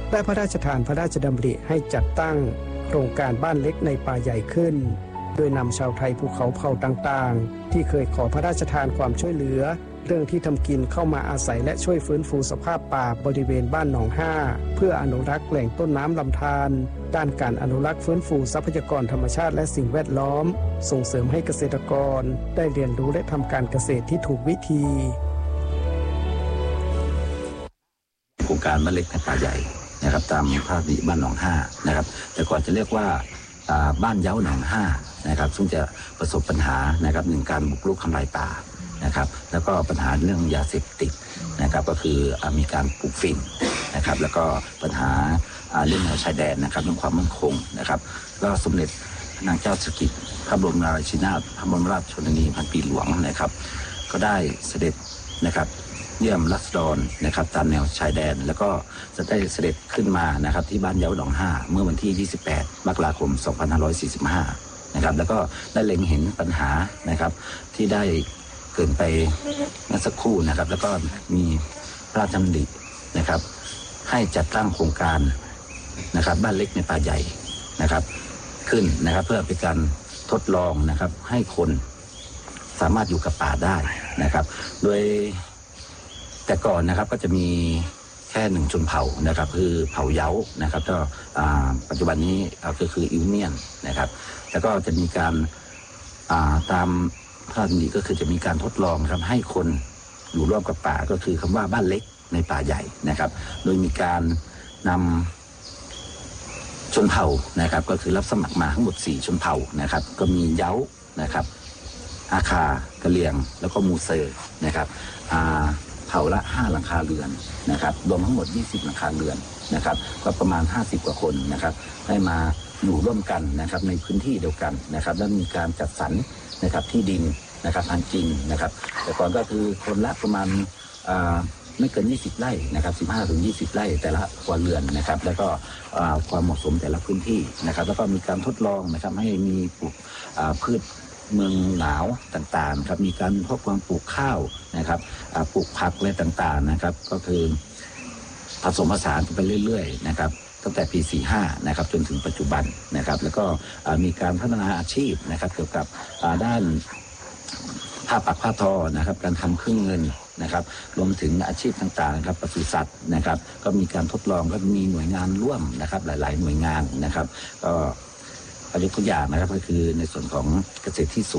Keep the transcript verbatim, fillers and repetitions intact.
และพระราชทานพระราชดำริให้จัดตั้งโครงการบ้านเล็กในป่าใหญ่ขึ้นโดยนำชาวไทยภูเขาเผ่าต่างๆที่เคยขอพระราชทานความช่วยเหลือเรื่องที่ทำกินเข้ามาอาศัยและช่วยฟื้นฟูสภาพป่าบริเวณบ้านหนองห้าเพื่ออนุรักษ์แหล่งต้นน้ำลำธารด้านการอนุรักษ์ฟื้นฟูทรัพยากรธรรมชาติและสิ่งแวดล้อมส่งเสริมให้เกษตรกรได้เรียนรู้และทำการเกษตรที่ถูกวิธีโครงการบ้านเล็กในป่าใหญ่นะครับตามภาพนี้บ้านหนองห้านะครับแต่ก่อนจะเรียกว่าบ้านเย้าหนองห้านะครับซึ่งจะประสบปัญหานะครับหนึ่งการบุกรุกทำลายป่านะครับแล้วก็ปัญหาเรื่องยาเสพติดนะครับก็คือมีการปลูกฝิ่นนะครับแล้วก็ปัญหาเรื่องแนวชายแดนนะครับเรื่องความมั่นคงนะครับก็สมเด็จนางเจ้าสิริกิติ์พระบรมราชินีนาถพระบรมราชชนนีพันปีหลวงนะครับก็ได้เสด็จนะครับเยี่ยมราษฎรนะครับตามแนวชายแดนแล้วก็จะได้เสด็จขึ้นมานะครับที่บ้านเย้าหนองห้าเมื่อวันที่ยี่สิบแปดมกราคมสองพันห้าร้อยสี่สิบห้านะครับแล้วก็ได้เล็งเห็นปัญหานะครับที่ได้เกิดไปเมื่อสักครู่นะครับแล้วก็มีพระราชดำรินะครับให้จัดตั้งโครงการนะครับบ้านเล็กในป่าใหญ่นะครับขึ้นนะครับเพื่อเป็นการทดลองนะครับให้คนสามารถอยู่กับป่าได้นะครับโดยแต่ก่อนนะครับก็จะมีแค่หนึ่งชนเผ่านะครับคือเผ่าเย้านะครับก็ปัจจุบันนี้ก็คืออิวเนียนนะครับแล้วก็จะมีการตามพระราชดำริก็คือจะมีการทดลองครับให้คนอยู่ร่วมกับป่าก็คือคำว่าบ้านเล็กในป่าใหญ่นะครับโดยมีการนำชนเผ่านะครับก็คือรับสมัครมาทั้งหมดสี่ชนเผ่านะครับก็มีเย้านะครับอาคากะเหรี่ยงแล้วก็มูเซอร์นะครับเผ่าละห้าหลังคาเรือนนะครับรวมทั้งหมดยี่สิบหลังคาเรือนนะครับก็ประมาณห้าสิบกว่าคนนะครับให้มาอยู่ร่วมกันนะครับในพื้นที่เดียวกันนะครับแล้วมีการจัดสรรนะครับที่ดินนะครับพันจริงนะครับแต่ก่อนก็คือคนละประมาณไม่เกินยี่สิบไร่นะครับสิบห้าถึงยี่สิบไร่แต่ละครัวเรือนนะครับแล้วก็ความเหมาะสมแต่ละพื้นที่นะครับแล้วก็มีการทดลองนะครับให้มีปลูกพืชเมืองหนาวต่างๆครับมีการทดลองปลูกข้าวนะครับปลูกผักอะไรต่างๆนะครับก็คือผสมผสานไปเรื่อยๆนะครับตั้งแต่ปีสี่สิบห้านะครับจนถึงปัจจุบันนะครับแล้วก็มีการพัฒนาอาชีพนะครับเกี่ยวกับด้านผ้าปักผ้าทอนะครับการทำเครื่องเงินนะครับรวมถึงอาชีพต่างๆครับปศุสัตว์นะครับก็มีการทดลองก็มีหน่วยงานร่วมนะครับหลายๆหน่วยงานนะครับก็ยกตัวอย่างนะครับก็คือในส่วนของเกษตรที่สูง